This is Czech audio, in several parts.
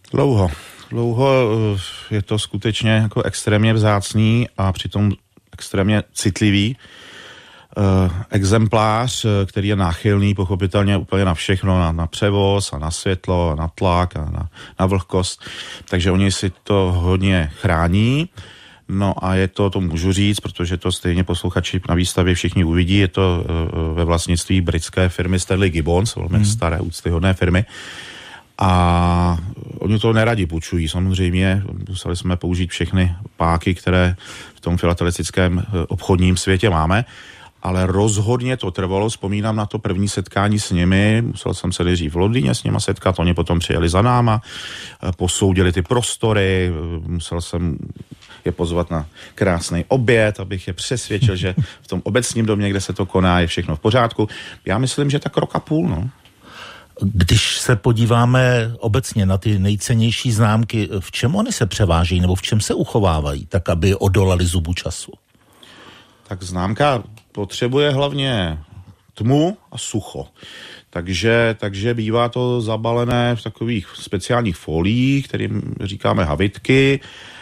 Dlouho je to skutečně jako extrémně vzácný a přitom extrémně citlivý exemplář, který je náchylný pochopitelně úplně na všechno, na převoz a na světlo, a na tlak a na vlhkost. Takže oni si to hodně chrání. No a to můžu říct, protože to stejně posluchači na výstavě všichni uvidí, je to ve vlastnictví britské firmy Stanley Gibbons, velmi staré úctyhodné firmy. A oni to neradi půjčují, samozřejmě. Museli jsme použít všechny páky, které v tom filatelistickém obchodním světě máme, ale rozhodně to trvalo. Vzpomínám na to první setkání s nimi, musel jsem se nejdřív v Londýně s nima setkat, oni potom přijeli za náma, posoudili ty prostory, musel jsem je pozvat na krásný oběd, abych je přesvědčil, že v tom obecním domě, kde se to koná, je všechno v pořádku. Já myslím, že tak rok a půl, no. Když se podíváme obecně na ty nejcennější známky, v čem oni se převážejí nebo v čem se uchovávají, tak aby odolali zubu času? Tak známka potřebuje hlavně tmu a sucho. Takže bývá to zabalené v takových speciálních foliích, kterým říkáme havitky,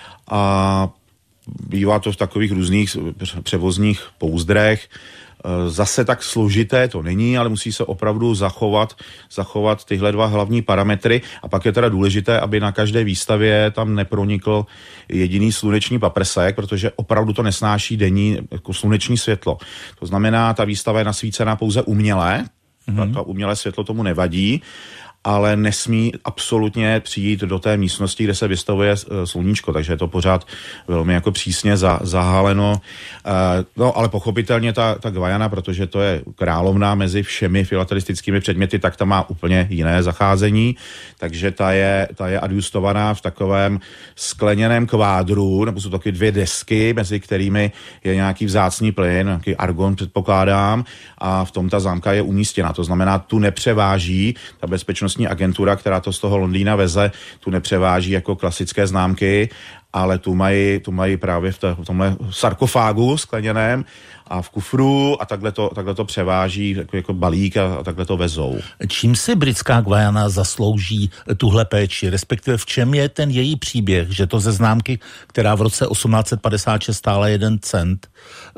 a bývá to v takových různých převozních pouzdrech. Zase tak složité to není, ale musí se opravdu zachovat tyhle dva hlavní parametry. A pak je teda důležité, aby na každé výstavě tam nepronikl jediný sluneční paprsek, protože opravdu to nesnáší denní jako sluneční světlo. To znamená, ta výstava je nasvícená pouze uměle, to umělé světlo tomu nevadí, ale nesmí absolutně přijít do té místnosti, kde se vystavuje sluníčko, takže je to pořád velmi jako přísně zahaleno. No, ale pochopitelně ta Guyana, protože to je královna mezi všemi filatelistickými předměty, tak ta má úplně jiné zacházení, takže ta je adjustovaná v takovém skleněném kvádru, nebo jsou taky dvě desky, mezi kterými je nějaký vzácný plyn, nějaký argon předpokládám, a v tom ta zámka je umístěna. To znamená, tu nepřeváží ta bezpečnostní agentura, která to z toho Londýna veze, tu nepřeváží jako klasické známky, ale tu mají právě v tomhle sarkofágu skleněném a v kufru a takhle to převáží jako balík a takhle to vezou. Čím si britská Guyana zaslouží tuhle péči, respektive v čem je ten její příběh, že to ze známky, která v roce 1856 stála 1 cent,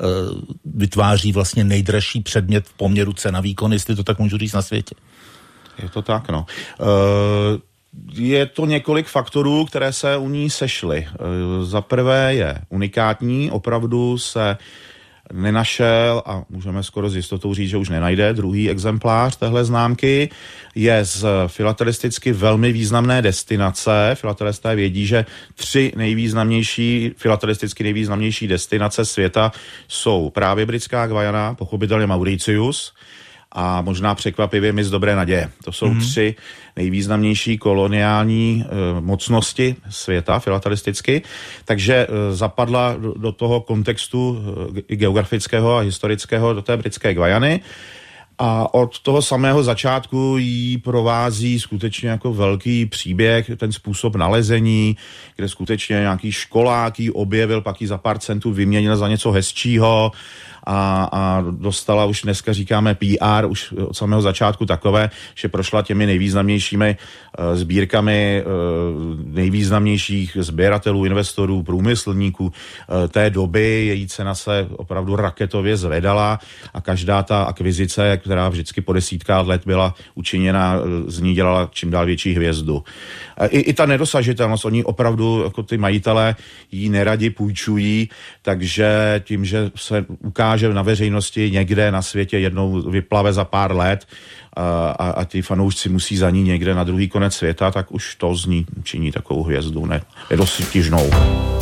vytváří vlastně nejdražší předmět v poměru cena výkon, jestli to tak můžu říct, na světě? Je to tak, no. Je to několik faktorů, které se u ní sešly. Za prvé je unikátní, opravdu se nenašel a můžeme skoro s jistotou říct, že už nenajde druhý exemplář téhle známky. Je z filatelisticky velmi významné destinace. Filatelisté vědí, že 3 filatelisticky nejvýznamnější destinace světa jsou právě britská Guyana, pochopitelně Mauritius a možná překvapivě Mys Dobré naděje. To jsou 3 nejvýznamnější koloniální mocnosti světa filatelisticky, takže zapadla do toho kontextu i geografického a historického do té britské Guyany. A od toho samého začátku jí provází skutečně jako velký příběh, ten způsob nalezení, kde skutečně nějaký školák jí objevil, pak ji za pár centů vyměnil za něco hezčího a dostala už dneska říkáme PR, už od samého začátku takové, že prošla těmi nejvýznamnějšími sbírkami nejvýznamnějších sběratelů, investorů, průmyslníků té doby. Její cena se opravdu raketově zvedala a každá ta akvizice, která vždycky po desítkách let byla učiněna, z ní dělala čím dál větší hvězdu. I ta nedosažitelnost, oni opravdu, jako ty majitelé, jí neradi půjčují, takže tím, že se ukáže na veřejnosti někde na světě jednou vyplave za pár let a ti fanoušci musí za ní někde na druhý konec světa, tak už to z ní činí takovou hvězdu nedostižnou.